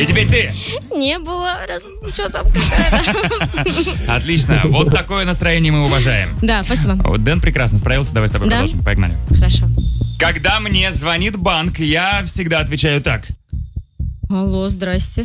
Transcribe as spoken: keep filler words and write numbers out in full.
И теперь ты. Не было. Раз... Что там какая-то? Отлично. Вот такое настроение мы уважаем. Да, спасибо. Вот Дэн прекрасно справился. Давай с тобой Да? продолжим. Погнали. Хорошо. Когда мне звонит банк, я всегда отвечаю так. Алло, здрасте.